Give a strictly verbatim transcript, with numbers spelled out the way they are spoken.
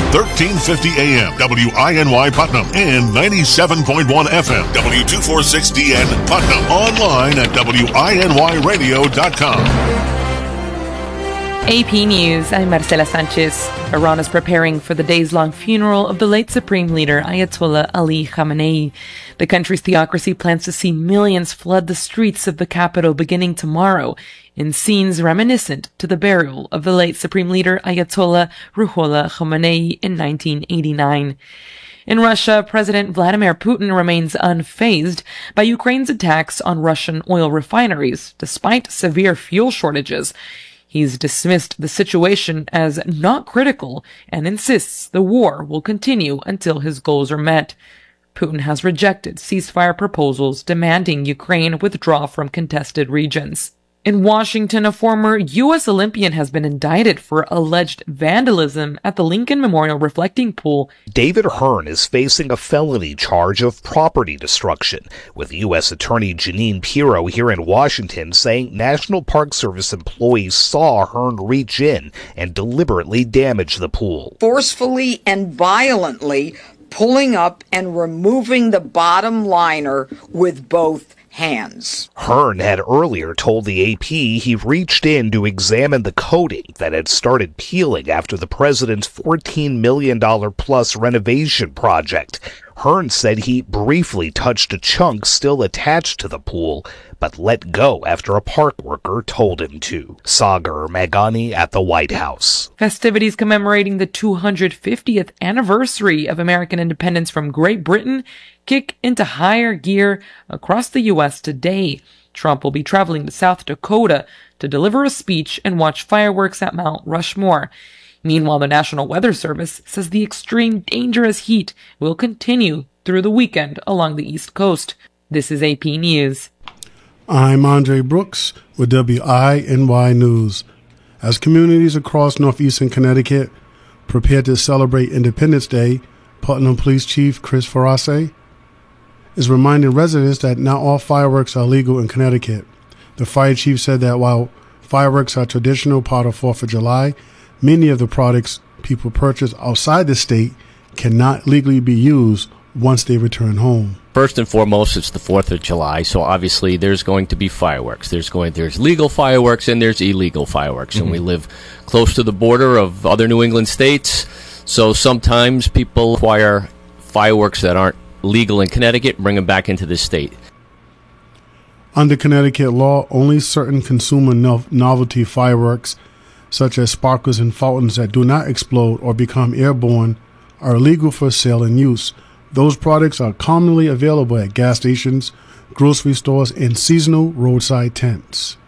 thirteen fifty A M, W I N Y Putnam, and ninety-seven point one F M, W two forty-six D N Putnam. Online at W I N Y radio dot com. A P News, I'm Marcela Sanchez. Iran is preparing for the days-long funeral of the late Supreme Leader Ayatollah Ali Khamenei. The country's theocracy plans to see millions flood the streets of the capital beginning tomorrow in scenes reminiscent to the burial of the late Supreme Leader Ayatollah Ruhollah Khomeini in nineteen eighty-nine. In Russia, President Vladimir Putin remains unfazed by Ukraine's attacks on Russian oil refineries, despite severe fuel shortages. He's dismissed the situation as not critical and insists the war will continue until his goals are met. Putin has rejected ceasefire proposals demanding Ukraine withdraw from contested regions. In Washington, a former U S Olympian has been indicted for alleged vandalism at the Lincoln Memorial Reflecting Pool. David Hearn is facing a felony charge of property destruction, with U S Attorney Jeanine Pirro here in Washington saying National Park Service employees saw Hearn reach in and deliberately damage the pool. Forcefully and violently pulling up and removing the bottom liner with both hands. Hearn had earlier told the A P he reached in to examine the coating that had started peeling after the president's fourteen million dollars plus renovation project. Hearn said he briefly touched a chunk still attached to the pool, but let go after a park worker told him to. Sagar Meghani at the White House. Festivities commemorating the two hundred fiftieth anniversary of American independence from Great Britain kick into higher gear across the U S today. Trump will be traveling to South Dakota to deliver a speech and watch fireworks at Mount Rushmore. Meanwhile, the National Weather Service says the extreme dangerous heat will continue through the weekend along the East Coast. This is A P News. I'm Andre Brooks with W I N Y News. As communities across northeastern Connecticut prepare to celebrate Independence Day, Putnam Police Chief Chris Farace is reminding residents that not all fireworks are legal in Connecticut. The fire chief said that while fireworks are a traditional part of fourth of July, many of the products people purchase outside the state cannot legally be used once they return home. First and foremost, it's the fourth of July, so obviously there's going to be fireworks. There's going there's legal fireworks and there's illegal fireworks, mm-hmm. and we live close to the border of other New England states, so sometimes people acquire fireworks that aren't legal in Connecticut and bring them back into the state. Under Connecticut law, only certain consumer no- novelty fireworks, such as sparklers and fountains that do not explode or become airborne, are legal for sale and use. Those products are commonly available at gas stations, grocery stores, and seasonal roadside tents.